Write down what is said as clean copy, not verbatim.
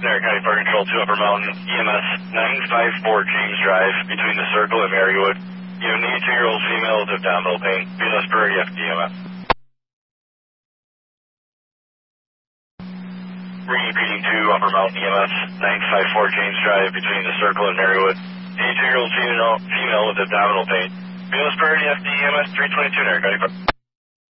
County Fire Control 2 Upper Mountain, EMS 954 James Drive, between the Circle and Marywood. You have an 82-year-old female with abdominal pain. BLS priority FDMS. Repeating 2 Upper Mountain, EMS 954 James Drive, between the Circle and Marywood. 82-year-old female with abdominal pain. BLS priority FDMS 322 County Fire.